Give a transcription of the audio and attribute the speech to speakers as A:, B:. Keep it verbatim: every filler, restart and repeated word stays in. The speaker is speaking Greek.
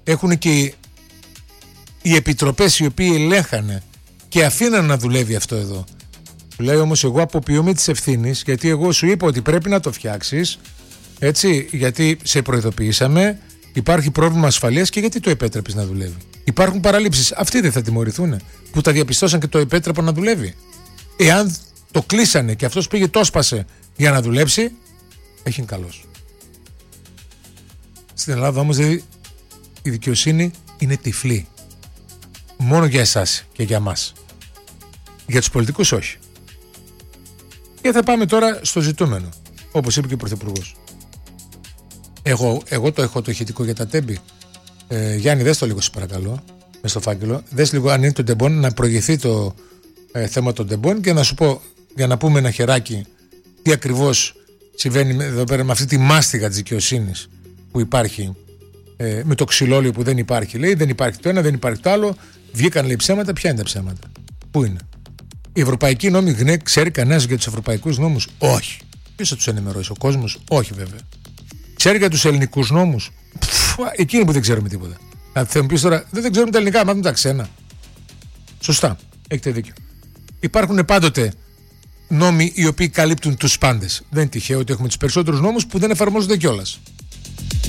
A: έχουν και οι επιτροπές οι οποίοι ελέγχανε και αφήναν να δουλεύει αυτό εδώ. Λέει όμως εγώ αποποιούμαι τις ευθύνες, γιατί εγώ σου είπα ότι πρέπει να το φτιάξεις, έτσι, γιατί σε προειδοποιήσαμε, υπάρχει πρόβλημα ασφαλείας και γιατί το επέτρεπες να δουλεύει. Υπάρχουν παραλήψεις, αυτοί δεν θα τιμωρηθούν που τα διαπιστώσαν και το επέτρεπαν να δουλεύει? Εάν το κλείσανε και αυτός πήγε το έσπασε για να δουλέψει, έχει καλός. Στην Ελλάδα όμως δηλαδή, η δικαιοσύνη είναι τυφλή. Μόνο για εσάς και για μας. Για τους πολιτικούς όχι. Και θα πάμε τώρα στο ζητούμενο, όπως είπε και ο Πρωθυπουργός. Εγώ, εγώ το έχω το ηχητικό για τα τέμπη. Ε, Γιάννη, δες το λίγο, σε παρακαλώ, μες στο φάκελο. Δες λίγο αν είναι το τεμπών, να προηγηθεί το ε, θέμα των τεμπών και να σου πω, για να πούμε ένα χεράκι, τι ακριβώς συμβαίνει εδώ πέρα με αυτή τη μάστιγα της δικαιοσύνης που υπάρχει, ε, με το ξυλόλιο που δεν υπάρχει. Λέει, δεν υπάρχει το ένα, δεν υπάρχει το άλλο. Βγήκαν, λέει, ψέματα. Ποια είναι τα ψέματα? Πού είναι? Οι ευρωπαϊκοί νόμοι, γνέ, ξέρει κανένας για τους ευρωπαϊκούς νόμους? Όχι. Ποιος θα τους ενημερώσει? Ο κόσμος? Όχι, βέβαια. Ξέρει για τους ελληνικούς νόμους? Εκείνοι που δεν ξέρουμε τίποτα. Να θα μου πεις τώρα, δεν, δεν ξέρουμε τα ελληνικά, μάθουμε τα ξένα. Σωστά. Έχετε δίκιο. Υπάρχουν πάντοτε νόμοι οι οποίοι καλύπτουν τους πάντες. Δεν είναι τυχαίο ότι έχουμε τους περισσότερους νόμους που δεν εφαρμόζονται κιόλας.